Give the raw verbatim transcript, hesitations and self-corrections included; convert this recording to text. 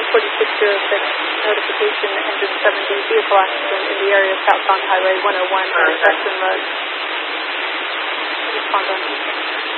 forty-six oh six, notification, engine seventy, vehicle accident in the area of southbound Highway one oh one, Preston Road. Respond on